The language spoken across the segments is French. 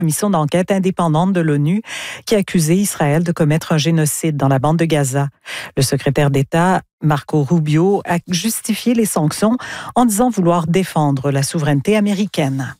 commission d'enquête indépendante de l'ONU qui a accusé Israël de commettre un génocide dans la bande de Gaza. Le secrétaire d'État, Marco Rubio, a justifié les sanctions en disant vouloir défendre la souveraineté américaine.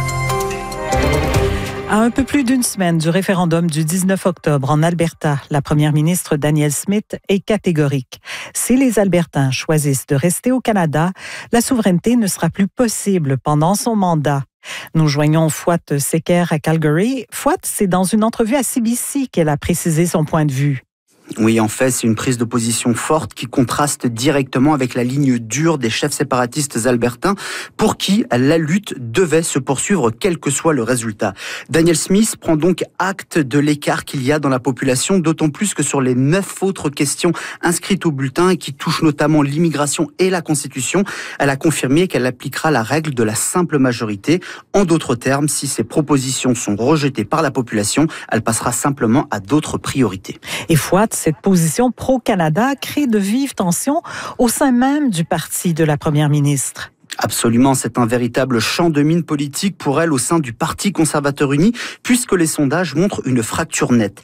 À un peu plus d'une semaine du référendum du 19 octobre en Alberta, la première ministre Danielle Smith est catégorique. Si les Albertains choisissent de rester au Canada, la souveraineté ne sera plus possible pendant son mandat. Nous joignons Fouad Secker à Calgary. Fouad, c'est dans une entrevue à CBC qu'elle a précisé son point de vue. Oui, en fait, c'est une prise de position forte qui contraste directement avec la ligne dure des chefs séparatistes albertains pour qui la lutte devait se poursuivre quel que soit le résultat. Danielle Smith prend donc acte de l'écart qu'il y a dans la population, d'autant plus que sur les 9 autres questions inscrites au bulletin et qui touchent notamment l'immigration et la Constitution, elle a confirmé qu'elle appliquera la règle de la simple majorité. En d'autres termes, si ces propositions sont rejetées par la population, elle passera simplement à d'autres priorités. Et Fouad, cette position pro-Canada crée de vives tensions au sein même du parti de la première ministre. Absolument, c'est un véritable champ de mine politique pour elle au sein du Parti conservateur uni, puisque les sondages montrent une fracture nette.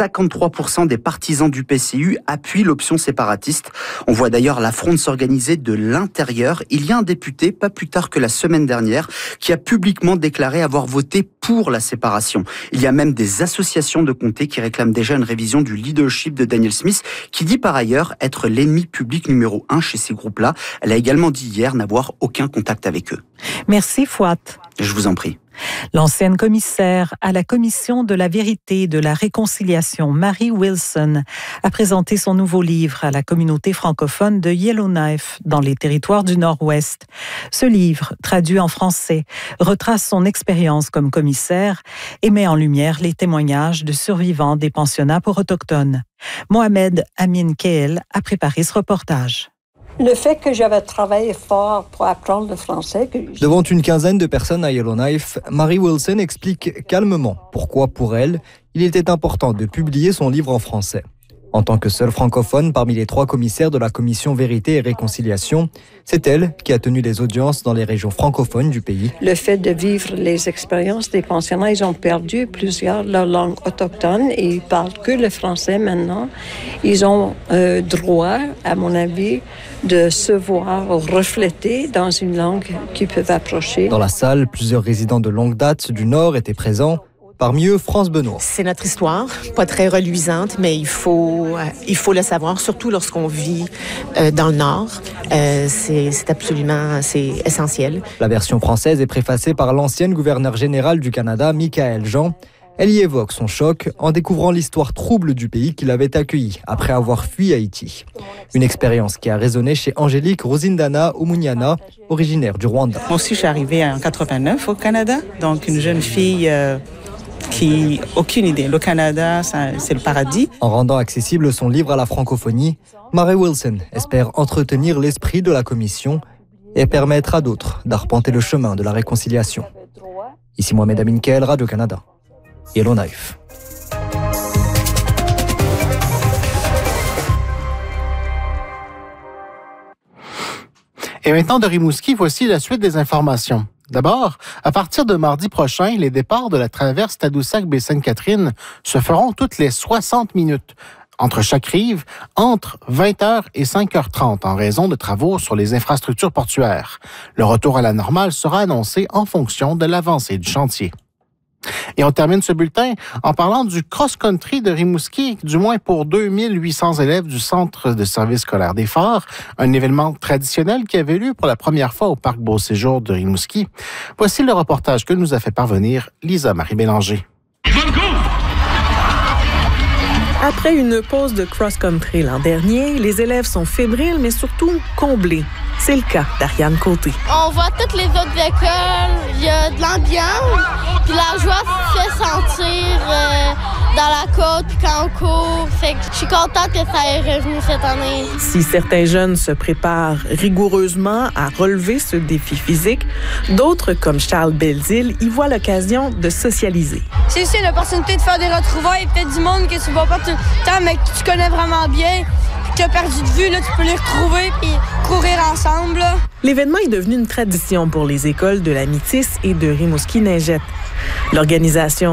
53% des partisans du PCU appuient l'option séparatiste. On voit d'ailleurs la fronde s'organiser de l'intérieur. Il y a un député, pas plus tard que la semaine dernière, qui a publiquement déclaré avoir voté pour la séparation. Il y a même des associations de comtés qui réclament déjà une révision du leadership de Danielle Smith, qui dit par ailleurs être l'ennemi public numéro 1 chez ces groupes-là. Elle a également dit hier n'avoir aucun contact avec eux. Merci Fouad. Je vous en prie. L'ancienne commissaire à la Commission de la vérité et de la réconciliation, Mary Wilson, a présenté son nouveau livre à la communauté francophone de Yellowknife dans les territoires du Nord-Ouest. Ce livre, traduit en français, retrace son expérience comme commissaire et met en lumière les témoignages de survivants des pensionnats pour autochtones. Mohamed Amin Keel a préparé ce reportage. Le fait que j'avais travaillé fort pour apprendre le français... Devant une quinzaine de personnes à Yellowknife, Mary Wilson explique calmement pourquoi, pour elle, il était important de publier son livre en français. En tant que seule francophone parmi les 3 commissaires de la Commission Vérité et Réconciliation, c'est elle qui a tenu les audiences dans les régions francophones du pays. Le fait de vivre les expériences des pensionnats, ils ont perdu plusieurs leur langue autochtone et ils parlent que le français maintenant. Ils ont droit, à mon avis, de se voir refléter dans une langue qu'ils peuvent approcher. Dans la salle, plusieurs résidents de longue date du Nord étaient présents. Parmi eux, France Benoît. C'est notre histoire, pas très reluisante, mais il faut le savoir, surtout lorsqu'on vit dans le Nord. C'est essentiel. La version française est préfacée par l'ancienne gouverneure générale du Canada, Michaëlle Jean. Elle y évoque son choc en découvrant l'histoire trouble du pays qu'il avait accueilli après avoir fui Haïti. Une expérience qui a résonné chez Angélique Rosindana Oumunyana, originaire du Rwanda. Moi aussi, je suis arrivée en 89 au Canada, donc une jeune fille... qui aucune idée. Le Canada, c'est le paradis. En rendant accessible son livre à la francophonie, Mary Wilson espère entretenir l'esprit de la commission et permettre à d'autres d'arpenter le chemin de la réconciliation. Ici Mohamed Amin Keel, Radio-Canada. Yellowknife. Et maintenant de Rimouski, voici la suite des informations. D'abord, à partir de mardi prochain, les départs de la traverse Tadoussac-Baie-Sainte-Catherine se feront toutes les 60 minutes entre chaque rive, entre 20h et 5h30 en raison de travaux sur les infrastructures portuaires. Le retour à la normale sera annoncé en fonction de l'avancée du chantier. Et on termine ce bulletin en parlant du cross-country de Rimouski, du moins pour 2800 élèves du Centre de service scolaire des Phares, un événement traditionnel qui avait lieu pour la première fois au Parc Beau-Séjour de Rimouski. Voici le reportage que nous a fait parvenir Lisa-Marie Bélanger. Après une pause de cross-country l'an dernier, les élèves sont fébriles, mais surtout comblés. C'est le cas d'Ariane Côté. On voit toutes les autres écoles, il y a de l'ambiance, puis la joie se fait sentir dans la côte, puis quand on court. Fait que je suis contente que ça ait revenu cette année. Si certains jeunes se préparent rigoureusement à relever ce défi physique, d'autres, comme Charles Belzile, y voient l'occasion de socialiser. C'est aussi l'opportunité de faire des retrouvailles, peut-être du monde que tu ne vois pas tout le temps, mais que tu connais vraiment bien. tu as perdu de vue, là, tu peux les retrouver puis courir ensemble. Là. L'événement est devenu une tradition pour les écoles de la Métis et de Rimouski-Neigette. L'organisation